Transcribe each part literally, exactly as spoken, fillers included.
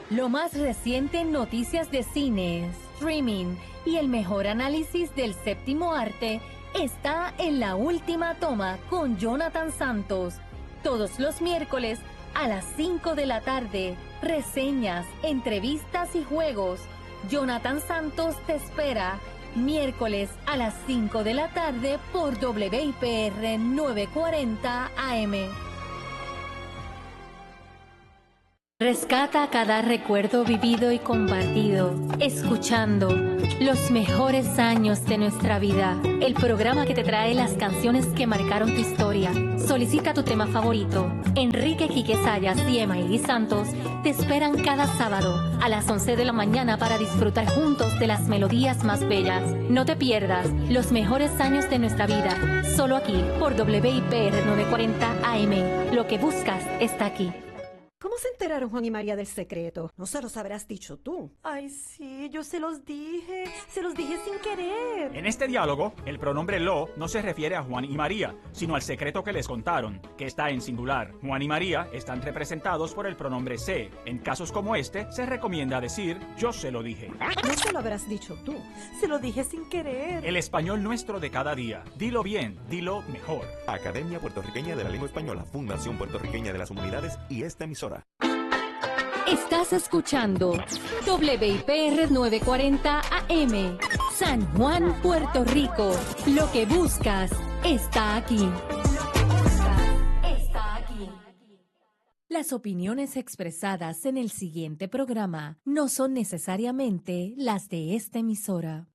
Lo más reciente en noticias de cine, streaming y el mejor análisis del séptimo arte está en La Última Toma con Jonathan Santos. Todos los miércoles a las cinco de la tarde, reseñas, entrevistas y juegos. Jonathan Santos te espera miércoles a las cinco de la tarde por W I P R novecientos cuarenta A M. Rescata cada recuerdo vivido y compartido, escuchando los mejores años de nuestra vida. El programa que te trae las canciones que marcaron tu historia. Solicita tu tema favorito. Enrique Quique Sayas y Emaili Santos te esperan cada sábado a las once de la mañana para disfrutar juntos de las melodías más bellas. No te pierdas los mejores años de nuestra vida, solo aquí por W I P R novecientos cuarenta A M. Lo que buscas está aquí. ¿Cómo se enteraron Juan y María del secreto? No se los habrás dicho tú. Ay, sí, yo se los dije, se los dije sin querer. En este diálogo, el pronombre lo no se refiere a Juan y María, sino al secreto que les contaron, que está en singular. Juan y María están representados por el pronombre se. En casos como este, se recomienda decir yo se lo dije. No se lo habrás dicho tú. Se lo dije sin querer. El español nuestro de cada día. Dilo bien, dilo mejor. Academia Puertorriqueña de la Lengua Española, Fundación Puertorriqueña de las Humanidades y esta emisora. Estás escuchando W I P R novecientos cuarenta A M, San Juan, Puerto Rico. Lo que buscas está aquí. Está aquí. Las opiniones expresadas en el siguiente programa no son necesariamente las de esta emisora.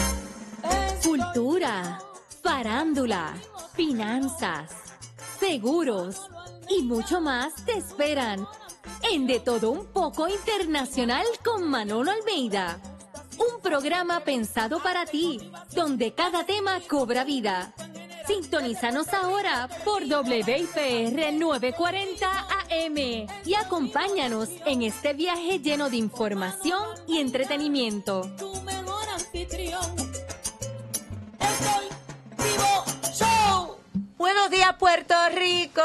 Cultura, farándula, finanzas, seguros y mucho más te esperan en De Todo Un Poco Internacional con Manolo Almeida. Un programa pensado para ti, donde cada tema cobra vida. Sintonízanos ahora por W I P R novecientos cuarenta A M y acompáñanos en este viaje lleno de información y entretenimiento. Tu mejor anfitrión, el Vivo Show. Buenos días, Puerto Rico.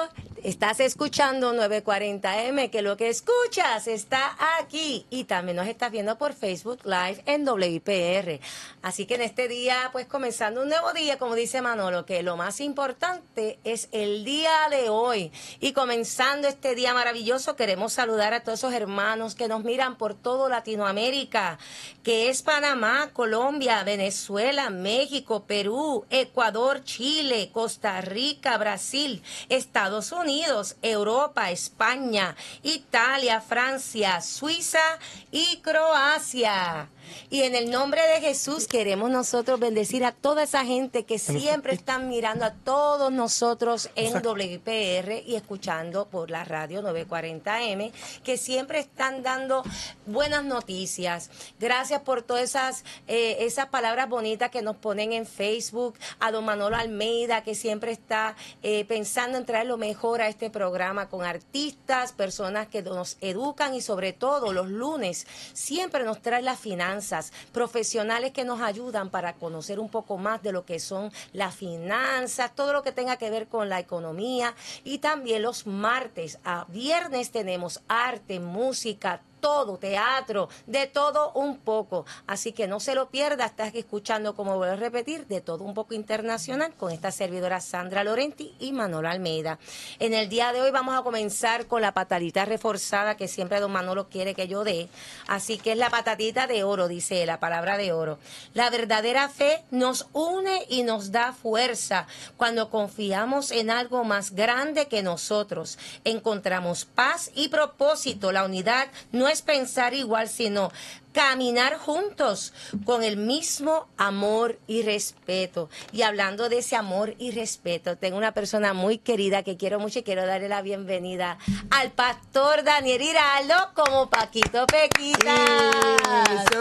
Estás escuchando novecientos cuarenta M, que lo que escuchas está aquí. Y también nos estás viendo por Facebook Live en W I P R. Así que en este día, pues comenzando un nuevo día, como dice Manolo, que lo más importante es el día de hoy. Y comenzando este día maravilloso, queremos saludar a todos esos hermanos que nos miran por todo Latinoamérica, que es Panamá, Colombia, Venezuela, México, Perú, Ecuador, Chile, Costa Rica, Brasil, Estados Unidos, Unidos, Europa, España, Italia, Francia, Suiza y Croacia. Y en el nombre de Jesús queremos nosotros bendecir a toda esa gente que siempre están mirando a todos nosotros en W I P R y escuchando por la radio novecientos cuarenta M, que siempre están dando buenas noticias. Gracias por todas esas, eh, esas palabras bonitas que nos ponen en Facebook, a don Manolo Almeida, que siempre está eh, pensando en traer lo mejor a este programa con artistas, personas que nos educan y sobre todo los lunes siempre nos trae las finanzas, profesionales que nos ayudan para conocer un poco más de lo que son las finanzas, todo lo que tenga que ver con la economía. Y también los martes a viernes tenemos arte, música, todo, teatro, de todo un poco. Así que no se lo pierda, estás escuchando, como vuelvo a repetir, De Todo Un Poco Internacional con esta servidora Sandra Lorenti y Manolo Almeida. En el día de hoy vamos a comenzar con la patadita reforzada que siempre don Manolo quiere que yo dé. Así que es la patatita de oro, dice la palabra de oro. La verdadera fe nos une y nos da fuerza. Cuando confiamos en algo más grande que nosotros, encontramos paz y propósito. La unidad no es pensar igual, sino caminar juntos con el mismo amor y respeto. Y hablando de ese amor y respeto, tengo una persona muy querida que quiero mucho y quiero darle la bienvenida al pastor Daniel Hiraldo como Paquito Pequita. Eso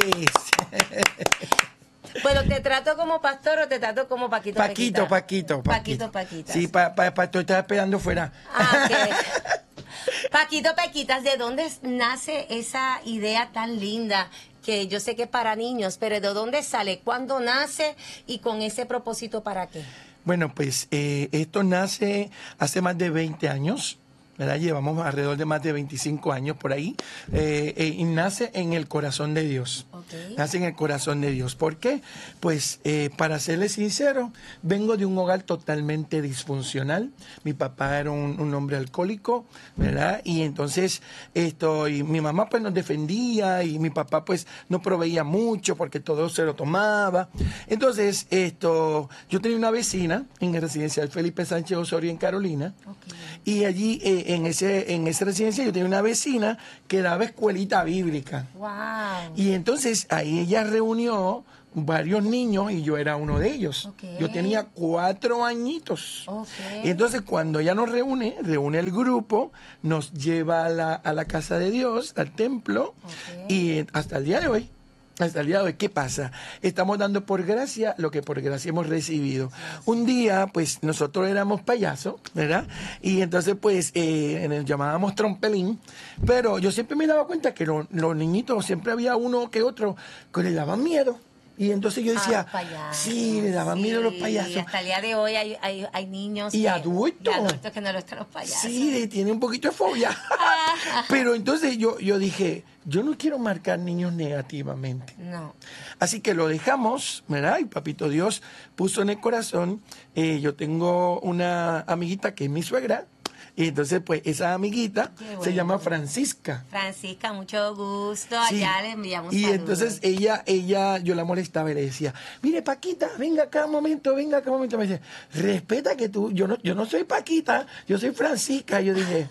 es. Bueno, ¿te trato como pastor o te trato como Paquito Paquito, Pequita? Paquito, Paquito, Paquita. Sí, pa, pa, pastor estaba esperando fuera. Ah, okay. Paquito Pequitas, ¿de dónde nace esa idea tan linda? Que yo sé que es para niños, pero ¿de dónde sale? ¿Cuándo nace? ¿Y con ese propósito para qué? Bueno, pues eh, esto nace hace más de veinte años. ¿verdad? Llevamos alrededor de más de veinticinco años por ahí, eh, eh, y nace en el corazón de Dios. Okay. Nace en el corazón de Dios. ¿Por qué? Pues, eh, para serles sincero, vengo de un hogar totalmente disfuncional. Mi papá era un, un hombre alcohólico, ¿verdad? Y entonces, esto, y mi mamá pues nos defendía, y mi papá pues no proveía mucho porque todo se lo tomaba. Entonces, esto, yo tenía una vecina en el residencial Felipe Sánchez Osorio en Carolina, Okay. y allí eh, en ese en esa residencia yo tenía una vecina que daba escuelita bíblica. Wow. Y entonces ahí ella reunió varios niños y yo era uno de ellos. Okay. Yo tenía cuatro añitos. Okay. Y entonces cuando ella nos reúne, reúne el grupo, nos lleva a la, a la casa de Dios, al templo, Okay. y hasta el día de hoy. Hasta el día de hoy, ¿qué pasa? Estamos dando por gracia lo que por gracia hemos recibido. Un día, pues, nosotros éramos payasos, ¿verdad? Y entonces, pues, eh, nos llamábamos trompelín, pero yo siempre me daba cuenta que lo- los niñitos, siempre había uno que otro que le daban miedo. Y entonces yo decía, Ah, los payasos. sí, le daban miedo a los Sí, payasos. hasta el día de hoy hay, hay, hay niños Y que- adultos. y adultos que no les gustan los payasos. Sí, le tiene un poquito de fobia. Pero entonces yo, yo dije, yo no quiero marcar niños negativamente. No. Así que lo dejamos, ¿verdad? Y Papito Dios puso en el corazón. Eh, yo tengo una amiguita que es mi suegra. Y entonces, pues, esa amiguita Qué se bueno. llama Francisca. Francisca, mucho gusto. Sí. Allá le enviamos Y saludos. entonces ella, ella, yo la molestaba y le decía, mire Paquita, venga acá un momento, venga acá un momento. Me dice, respeta que tú, yo no, yo no soy Paquita, yo soy Francisca. Y yo dije,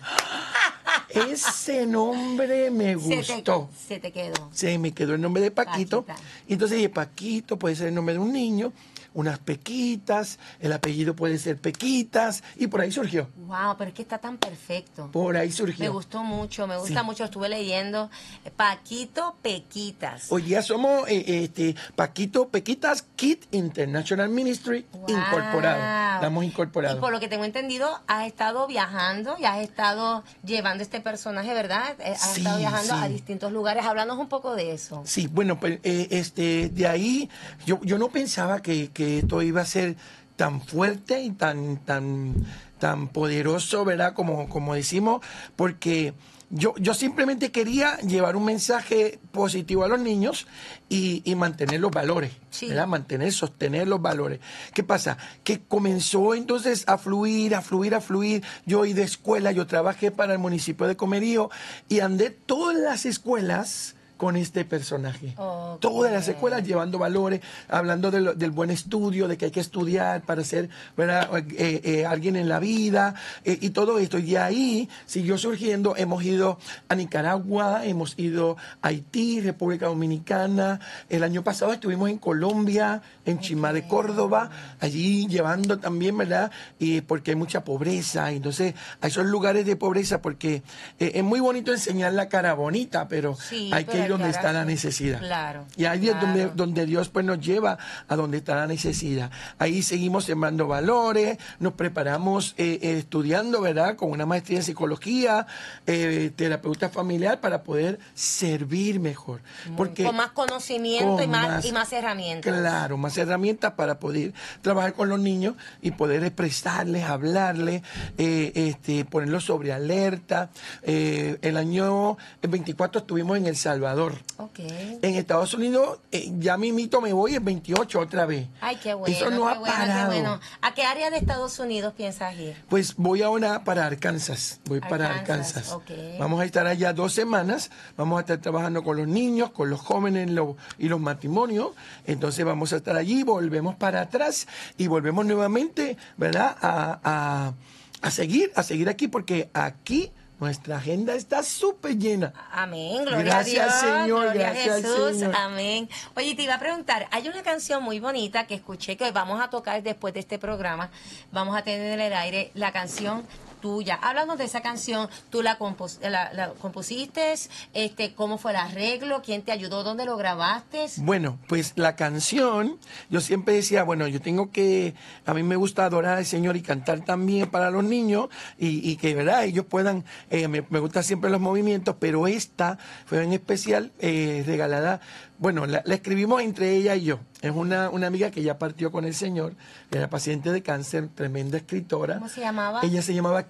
ese nombre me Se te- gustó. Se te quedó. Se me quedó el nombre de Paquito. Paquita. Y entonces dije, Paquito puede ser el nombre de un niño, unas Pequitas, el apellido puede ser Pequitas, y por ahí surgió. Wow, pero es que está tan perfecto. Por ahí surgió. Me gustó mucho, me gusta Sí. mucho. Estuve leyendo eh, Paquito Pequitas. Hoy día somos eh, este, Paquito Pequitas Kid International Ministry Wow. incorporado. Estamos incorporados. Y por lo que tengo entendido, has estado viajando y has estado llevando este personaje, ¿verdad? Eh, Has Sí, estado viajando sí. a distintos lugares. Háblanos un poco de eso. Sí, bueno, pues eh, este, de ahí yo, yo no pensaba que, que esto iba a ser tan fuerte y tan, tan, tan poderoso, ¿verdad? Como, como decimos, porque yo, yo simplemente quería llevar un mensaje positivo a los niños y, y mantener los valores, Sí. ¿verdad? Mantener, sostener los valores. ¿Qué pasa? Que comenzó entonces a fluir, a fluir, a fluir. Yo iba de escuela, yo trabajé para el municipio de Comerío y andé todas las escuelas con este personaje. Ok. Todas las escuelas llevando valores, hablando de lo- del buen estudio, de que hay que estudiar para ser, ¿verdad? Eh, eh, alguien en la vida, eh, y todo esto. Y de ahí siguió surgiendo. Hemos ido a Nicaragua, hemos ido a Haití, República Dominicana. El año pasado estuvimos en Colombia, en Chimá de Córdoba, allí llevando también, ¿verdad? Y porque hay mucha pobreza. Entonces, a esos lugares de pobreza, porque eh, es muy bonito enseñar la cara bonita, pero Sí, hay pero que ir hay donde que está la darse- necesidad. Claro, Y ahí es donde, claro. donde Dios pues nos lleva a donde está la necesidad. Ahí seguimos sembrando valores, nos preparamos eh, eh, estudiando, ¿verdad? Con una maestría en psicología, eh, terapeuta familiar para poder servir mejor. Porque Con más conocimiento y con más, más- y más herramientas. Claro, más herramientas para poder trabajar con los niños y poder expresarles, hablarles, eh, este, ponerlos sobre alerta. Eh, el año veinticuatro estuvimos en El Salvador. Ok. En Estados Unidos, eh, ya mismito me voy el veintiocho otra vez. Ay, qué bueno. Eso no qué ha bueno, parado. Qué bueno. ¿A qué área de Estados Unidos piensas ir? Pues voy ahora para Arkansas, voy para Arkansas, Arkansas. ok. Vamos a estar allá dos semanas, vamos a estar trabajando con los niños, con los jóvenes lo- y los matrimonios. Entonces vamos a estar allí, volvemos para atrás y volvemos nuevamente, ¿verdad? A, a, a seguir, a seguir aquí, porque aquí nuestra agenda está súper llena. Amén, gloria Gracias, a Dios, Señor, gloria gracias a al Jesús, Señor. amén. Oye, te iba a preguntar, hay una canción muy bonita que escuché que hoy vamos a tocar después de este programa, vamos a tener en el aire la canción tuya. Háblanos de esa canción, tú la, compos- la, la compusiste, este, cómo fue el arreglo, quién te ayudó, dónde lo grabaste. Bueno, pues la canción, yo siempre decía, bueno, yo tengo que, a mí me gusta adorar al Señor y cantar también para los niños y, y que, ¿verdad? Ellos puedan, eh, me, me gustan siempre los movimientos, pero esta fue en especial eh, regalada, bueno, la, la escribimos entre ella y yo. Es una, una amiga que ya partió con el Señor, era paciente de cáncer, tremenda escritora. ¿Cómo se llamaba? Ella se llamaba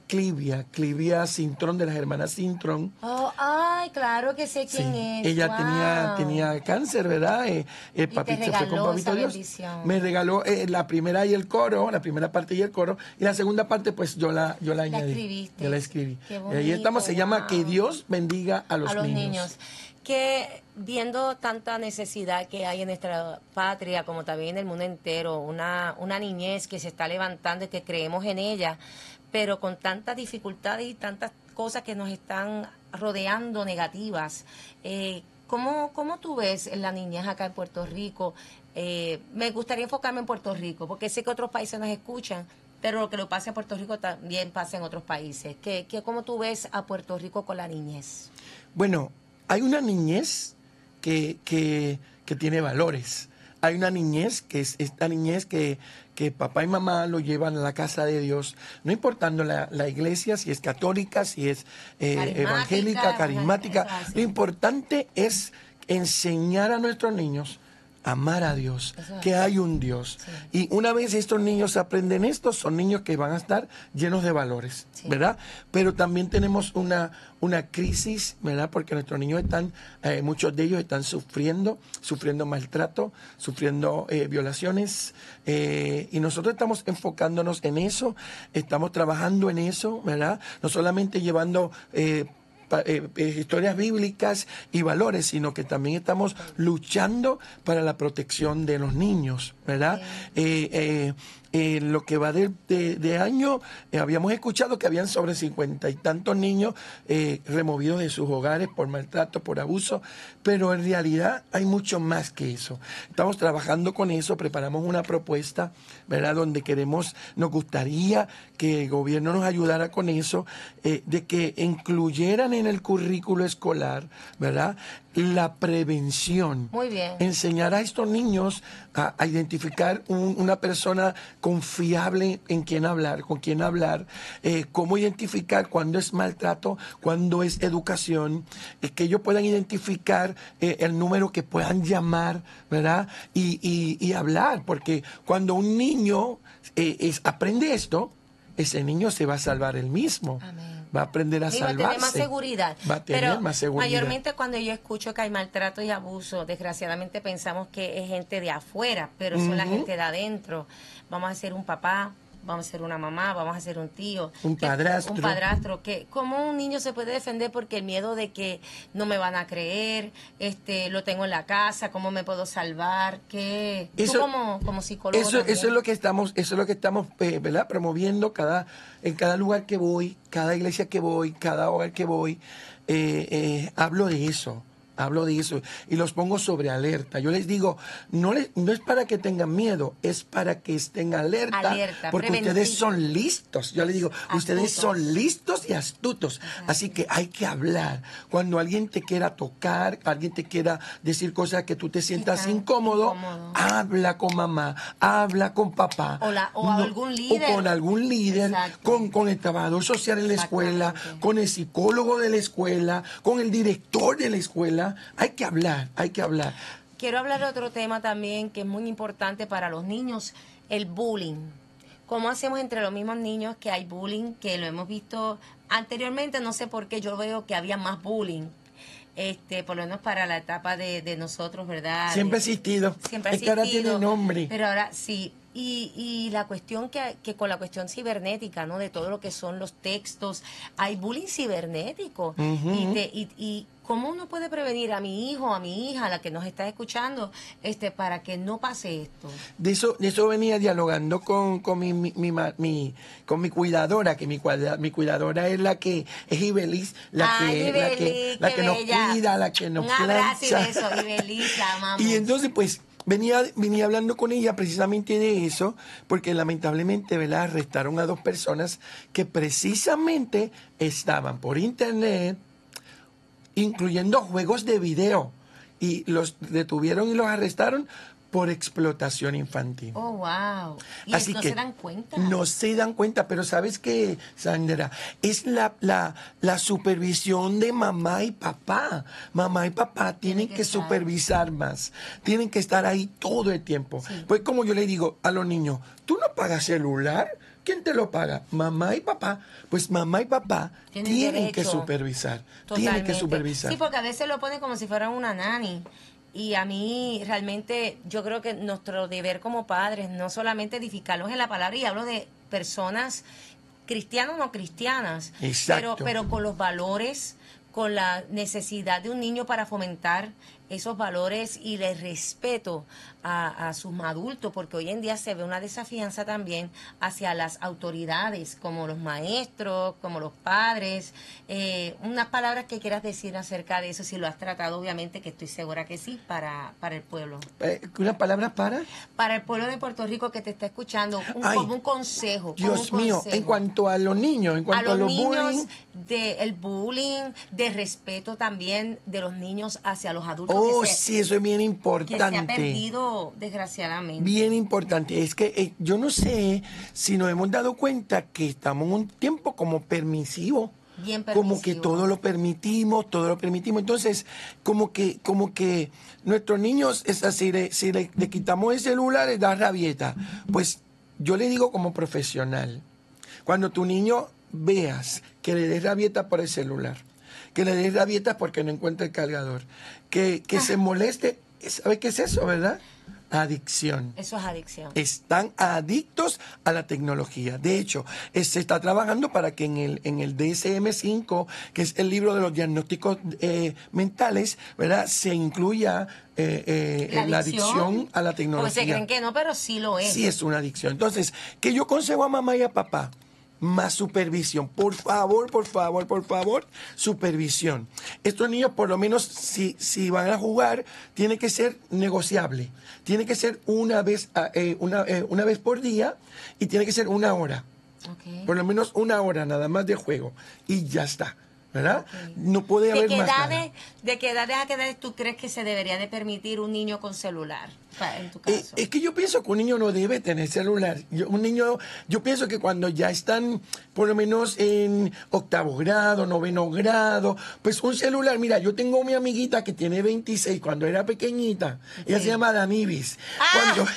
Clivia, Clivia Cintrón, de las hermanas Cintrón. Oh, ay, claro que sé quién Sí, es. ella Wow. tenía, tenía cáncer, ¿verdad? Eh, eh, te papito, se fue regaló con Papito esa Dios. bendición. Me regaló eh, la primera y el coro, la primera parte y el coro, y la segunda parte, pues yo la, yo la La añadí. escribiste. Yo la escribí. Qué Y ahí bonito, estamos, se llama wow. Que Dios bendiga a los, a los niños. niños. Que viendo tanta necesidad que hay en nuestra patria, como también en el mundo entero, una, una niñez que se está levantando y que creemos en ella, pero con tantas dificultades y tantas cosas que nos están rodeando negativas. Eh, ¿cómo, ¿Cómo tú ves la niñez acá en Puerto Rico? Eh, me gustaría enfocarme en Puerto Rico, porque sé que otros países nos escuchan, pero lo que lo pasa en Puerto Rico también pasa en otros países. ¿Qué, qué, ¿Cómo tú ves a Puerto Rico con la niñez? Bueno, hay una niñez que, que, que tiene valores. Hay una niñez que es esta niñez que, que papá y mamá lo llevan a la casa de Dios, no importando la, la iglesia, si es católica, si es eh, Carismática, evangélica, carismática. eso así. Lo importante es enseñar a nuestros niños a amar a Dios, Eso es que así. hay un Dios. Sí. Y una vez estos niños aprenden esto, son niños que van a estar llenos de valores, Sí. ¿verdad? Pero también tenemos una, una crisis, ¿verdad? Porque nuestros niños están, eh, muchos de ellos están sufriendo, sufriendo maltrato, sufriendo eh, violaciones, eh, y nosotros estamos enfocándonos en eso, estamos trabajando en eso, ¿verdad? No solamente llevando eh, pa- eh, eh, historias bíblicas y valores, sino que también estamos luchando para la protección de los niños, ¿verdad? Eh, eh, eh, lo que va de, de- de año, eh, habíamos escuchado que habían sobre cincuenta y tantos niños eh, removidos de sus hogares por maltrato, por abuso, pero en realidad hay mucho más que eso. Estamos trabajando con eso, preparamos una propuesta, ¿verdad? Donde queremos, nos gustaría que el gobierno nos ayudara con eso, eh, de que incluyeran en el currículo escolar, ¿verdad? La prevención. Muy bien. Enseñar a estos niños a, a identificar un- una persona confiable en quien hablar, con quien hablar, eh, cómo identificar cuándo es maltrato, cuándo es educación, eh, que ellos puedan identificar eh, el número que puedan llamar, ¿verdad? Y, y- y hablar, porque cuando un niño eh, es- aprende esto, ese niño se va a salvar él mismo. Amén. Va a aprender a Y va a salvarse. tener más seguridad. Va a tener Pero más seguridad. mayormente cuando yo escucho que hay maltrato y abuso, desgraciadamente pensamos que es gente de afuera, pero son la Ujú. gente de adentro. Vamos a ser un papá, vamos a ser una mamá, vamos a ser un tío. Un que- padrastro. Un padrastro. Que, ¿Cómo un niño se puede defender? Porque el miedo de que no me van a creer, este, lo tengo en la casa, ¿cómo me puedo salvar? ¿Qué? Eso- Tú como, como psicólogo Eso, también. eso es lo que estamos, eso es lo que estamos, eh, ¿verdad? Promoviendo cada, en cada lugar que voy, cada iglesia que voy, cada hogar que voy, eh, eh, hablo de eso. Hablo de eso y los pongo sobre alerta. Yo les digo, no, les, no es para que tengan miedo, es para que estén alerta, Alerta, porque preventivo. ustedes son listos. Yo les digo, ustedes Astutos. son listos y astutos. Así que hay que hablar. Cuando alguien te quiera tocar, alguien te quiera decir cosas que tú te sientas Está incómodo, incómodo. habla con mamá, habla con papá. O la- o algún líder. O con algún líder, Exacto. con, con el trabajador social en la escuela, Exactamente. con el psicólogo de la escuela, con el director de la escuela. Hay que hablar, hay que hablar. Quiero hablar de otro tema también que es muy importante para los niños, el bullying. ¿Cómo hacemos entre los mismos niños que hay bullying? Que lo hemos visto anteriormente, no sé por qué yo veo que había más bullying. Este, por lo menos para la etapa de, de nosotros, ¿verdad? Siempre ha De- existido. Siempre ha Es que ahora existido, tiene nombre. Pero ahora sí. Y, y la cuestión que, que con la cuestión cibernética, ¿no? De todo lo que son los textos, hay bullying cibernético. Ujú. Y, te, y, y cómo uno puede prevenir a mi hijo, a mi hija, a la que nos está escuchando, este, para que no pase esto. De eso, de eso venía dialogando con, con mi, mi, mi ma- mi- con mi cuidadora, que mi, cuida- mi cuidadora es la que es Ibelis, la Ay, que, la que, Ibelis, la qué que nos bella. cuida, la que nos Un abrazo y plancha. beso, Ibelis, la amamos. Y entonces, pues, venía, venía hablando con ella precisamente de eso, porque lamentablemente, ¿verdad? Arrestaron a dos personas que precisamente estaban por internet, incluyendo juegos de video, y los detuvieron y los arrestaron por explotación infantil. Oh, wow. Y Así no que se dan cuenta. No se dan cuenta, pero ¿sabes qué, Sandra? Es la, la, la supervisión de mamá y papá. Mamá y papá tienen que que, estar. supervisar más. Tienen que estar ahí todo el tiempo. Sí. Pues como yo le digo a los niños, tú no pagas celular, ¿quién te lo paga? Mamá y papá. Pues mamá y papá Tienen tienen que derecho. supervisar. Tienen Totalmente. que supervisar. Sí, porque a veces lo ponen como si fueran una nani. Y a mí realmente yo creo que nuestro deber como padres, no solamente edificarlos en la palabra, y hablo de personas cristianas o no cristianas, Exacto. pero, pero con los valores, con la necesidad de un niño para fomentar esos valores y el respeto a, a sus adultos, porque hoy en día se ve una desafianza también hacia las autoridades, como los maestros, como los padres. Eh, unas palabras que quieras decir acerca de eso, si lo has tratado, obviamente, que estoy segura que sí, para, para el pueblo. Eh, ¿Unas palabras para? Para el pueblo de Puerto Rico que te está escuchando, un, Ay, como un consejo. como Dios un mío, consejo. en cuanto a los niños, en A cuanto a los, los, niños, bullying. de el bullying, de respeto también de los niños hacia los adultos. Oh, que se, sí, eso es bien que importante. se ha perdido, desgraciadamente. Bien importante. Es que eh, yo no sé si nos hemos dado cuenta que estamos en un tiempo como permisivo. Bien Como que permisivo. todo lo permitimos, todo lo permitimos. Entonces, como que, como que nuestros niños, es así, le- si le, le quitamos el celular, les da rabieta. Pues yo le digo como profesional, cuando tu niño veas que le des rabieta por el celular, que le des rabieta porque no encuentra el cargador, que, que se moleste, ¿sabe qué es eso, verdad? Adicción. Eso es adicción. Están adictos a la tecnología. De hecho, eh, se está trabajando para que en el, en el D S M cinco, que es el libro de los diagnósticos eh, mentales, ¿verdad? Se incluya eh, eh, La la adicción. adicción a la Porque tecnología. se creen que no, pero sí lo es. Sí es una adicción. Entonces, que yo consejo a mamá y a papá, más supervisión. Por favor, por favor, por favor, supervisión. Estos niños, por lo menos, si, si van a jugar, tiene que ser negociable. Tiene que ser una vez, a- eh, una, eh, una vez por día y tiene que ser una hora. Ok. Por lo menos una hora nada más de juego. Y ya está. ¿Verdad? Ok. No puede ¿De haber qué, más nada. edades, ¿De qué edades a qué edades tú crees que se debería de permitir un niño con celular? Pa- En tu Eh, caso. es que yo pienso que un niño no debe tener celular. Yo, un niño, yo pienso que cuando ya están por lo menos en octavo grado, noveno grado, pues un celular, mira, yo tengo mi amiguita que tiene veintiséis, cuando era pequeñita, ella Sí. se llama Danibis. Ah. Cuando,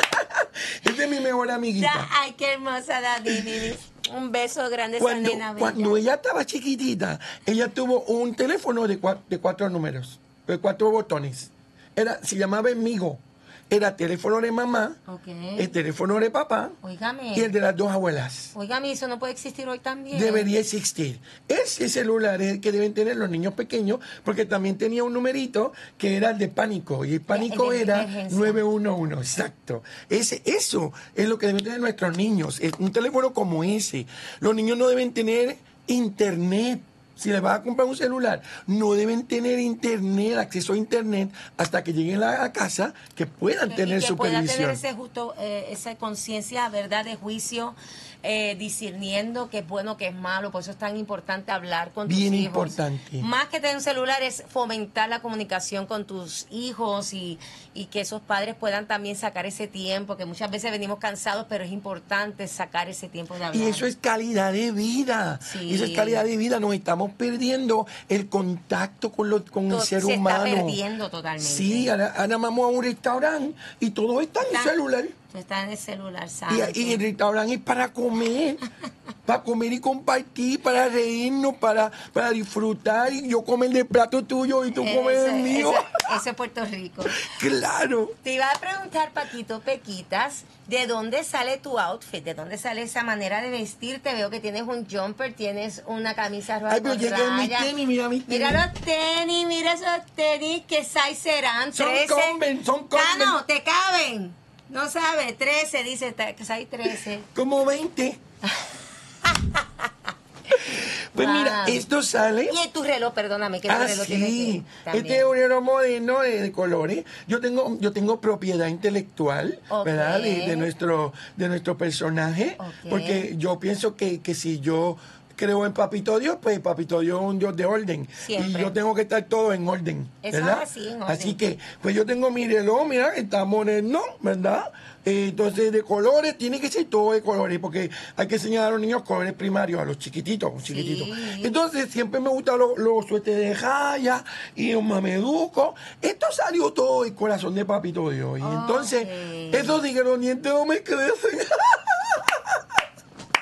es de mi mejor amiguita. Ya, ay, qué hermosa, Dani. Un beso grande a esa Cuando, nena bella. cuando ella estaba chiquitita, ella tuvo un teléfono de, cua- de cuatro números, de cuatro botones. Era, se llamaba Amigo. Era teléfono de mamá, Ok. el teléfono de papá Óigame. y el de las dos abuelas. Óigame, eso no puede existir hoy también. Debería existir. Ese celular es el que deben tener los niños pequeños, porque también tenía un numerito que era el de pánico, y el pánico El de era emergencia. nueve uno uno, exacto. Ese, eso es lo que deben tener nuestros niños, es un teléfono como ese. Los niños no deben tener internet. Si les vas a comprar un celular, no deben tener internet, acceso a internet, hasta que lleguen a la casa, que puedan Y tener que pueda supervisión. tener ese justo, eh, esa conciencia, verdad, de juicio, eh, discerniendo qué es bueno, qué es malo. Por eso es tan importante hablar con tus Bien hijos. importante. Más que tener un celular es fomentar la comunicación con tus hijos y, y que esos padres puedan también sacar ese tiempo, que muchas veces venimos cansados, pero es importante sacar ese tiempo de hablar. Y eso es calidad de vida. Sí. Eso es calidad de vida. Nos estamos perdiendo el contacto con, los, con el To- ser se está humano. perdiendo totalmente. Sí, ahora, ahora vamos a un restaurante y todo está en el Está- celular. Tú estás en el celular, Y, ¿sabes? y el restaurante es para comer, para comer y compartir, para reírnos, para, para disfrutar. Y yo comer del plato tuyo y tú comer el mío. Ese, ese es Puerto Rico. Claro. Te iba a preguntar, Paquito Pequitas, ¿de dónde sale tu outfit? ¿De dónde sale esa manera de vestir? Te veo que tienes un jumper, tienes una camisa roja Ay, pero con llegué en mis rayas. tenis, mira mis tenis. Mira los tenis, mira esos tenis, ¿qué size serán? Son trece. Converse, son Converse. Ah, no, te caben. No sabes, trece, dice, ta- size trece. Como veinte. Pues Wow. mira, esto sale. Y tu reloj, perdóname, que tu Ah, reloj tiene sí. que también. Este es un reloj moderno de, de colores. Yo tengo, yo tengo propiedad intelectual, Ok. ¿verdad? De, de nuestro, de nuestro personaje. Ok. Porque yo pienso que, que si yo creo en Papito Dios, pues Papito Dios es un Dios de orden. Siempre. Y yo tengo que estar todo en orden. Eso ¿verdad? es así, en orden. Así que, pues yo tengo mi reloj, mira, está moderno, ¿verdad? Eh, entonces, de colores, tiene que ser todo de colores, porque hay que enseñar a los niños colores primarios, a los chiquititos, los chiquititos. Sí. Entonces, siempre me gustan los, los suéteres de raya y los mamelucos. Esto salió todo del corazón de Papito Dios. Y entonces, Ok. eso sí que los dientes no me crecen.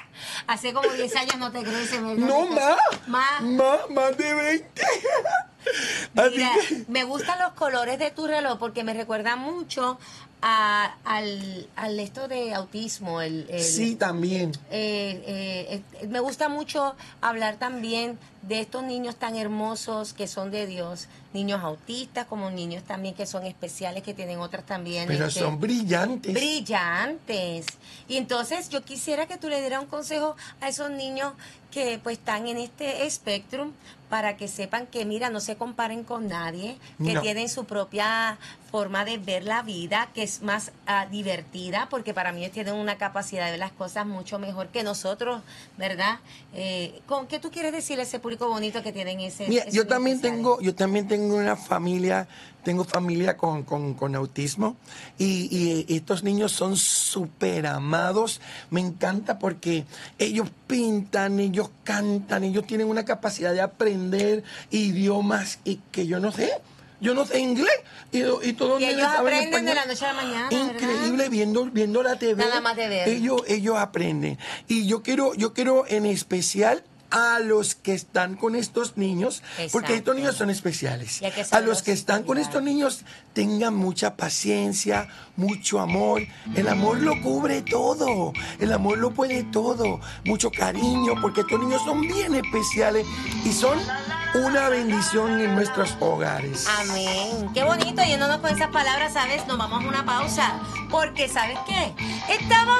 Hace como diez años no te crece, ¿verdad? No, más. Más. Más, más de veinte. Así Mira, que- me gustan los colores de tu reloj porque me recuerdan mucho a, al, al esto de autismo. El, el- Sí, también. eh, eh, eh, me gusta mucho hablar también de estos niños tan hermosos que son de Dios, niños autistas como niños también que son especiales, que tienen otras también. Pero este, son brillantes. brillantes. Y entonces yo quisiera que tú le dieras un consejo a esos niños que pues están en este espectro para que sepan que, mira, no se comparen con nadie, que No. tienen su propia forma de ver la vida, que es más ah, divertida, porque para mí ellos tienen una capacidad de ver las cosas mucho mejor que nosotros, ¿verdad? Eh, ¿con qué tú quieres decirle a ese público bonito que tienen ese... Mira, esos yo niños también especiales? tengo, yo también tengo una familia, tengo familia con, con, con autismo y, y estos niños son súper amados. Me encanta porque ellos pintan, ellos cantan, ellos tienen una capacidad de aprender idiomas y que yo no sé. Yo no sé inglés y, y todos Y los ellos nenes saben aprenden de español. la noche a la mañana, Increíble ¿verdad? viendo viendo la T V. Nada más de ver. Ellos ellos aprenden y yo quiero yo quiero en especial a los que están con estos niños, porque Exacto. estos niños son especiales. Y hay que A saberlos los que están con cuidar. estos niños, tengan mucha paciencia, mucho amor. El amor lo cubre todo. El amor lo puede todo. Mucho cariño, porque estos niños son bien especiales y son una bendición en nuestros hogares. Amén. Qué bonito, yéndonos con esas palabras, ¿sabes? Nos vamos a una pausa. Porque, ¿sabes qué? Estamos